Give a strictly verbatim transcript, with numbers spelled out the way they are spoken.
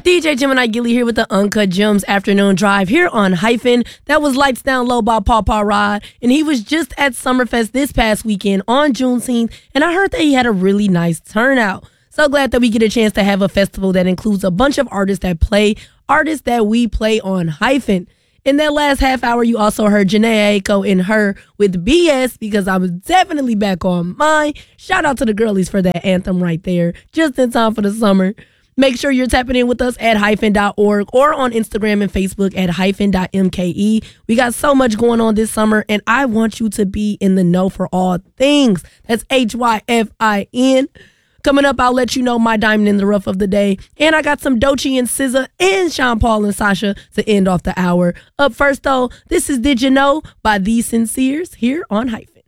D J Gemini Gilly here with the Uncut Gems Afternoon Drive here on Hyphen. That was Lights Down Low by Paw Paw Rod, and he was just at Summerfest this past weekend on Juneteenth, and I heard that he had a really nice turnout. So glad that we get a chance to have a festival that includes a bunch of artists that play, artists that we play on Hyphen. In that last half hour, you also heard Jhené Aiko and Her with B S, because I was definitely back on mine. Shout out to the girlies for that anthem right there, just in time for the summer. Make sure you're tapping in with us at hyphen dot org or on Instagram and Facebook at hyphen dot M K E. We got so much going on this summer, and I want you to be in the know for all things. That's H Y F I N. Coming up, I'll let you know my diamond in the rough of the day. And I got some Doechii and S Z A and Sean Paul and Sasha to end off the hour. Up first, though, this is Did You Know by The Sinceres here on Hyphen.